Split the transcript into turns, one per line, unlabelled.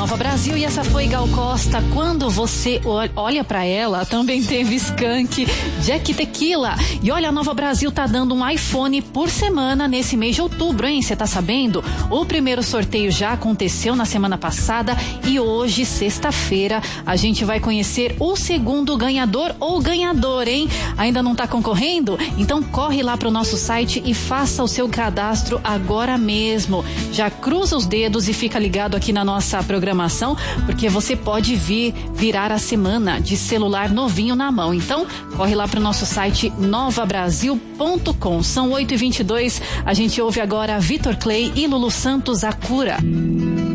Nova Brasil e essa foi Gal Costa. Quando você olha pra ela, também teve Skank, Jack Tequila. E olha, a Nova Brasil tá dando um iPhone por semana nesse mês de outubro, hein? Você tá sabendo? O primeiro sorteio já aconteceu na semana passada e hoje, sexta-feira, a gente vai conhecer o segundo ganhador ou ganhadora, hein? Ainda não tá concorrendo? Então corre lá pro nosso site e faça o seu cadastro agora mesmo. Já cruza os dedos e fica ligado aqui na nossa programação, porque você pode virar a semana de celular novinho na mão. Então, corre lá pro nosso site novabrasil.com. São 8h22, a gente ouve agora Vitor Clay e Lulu Santos, A Cura.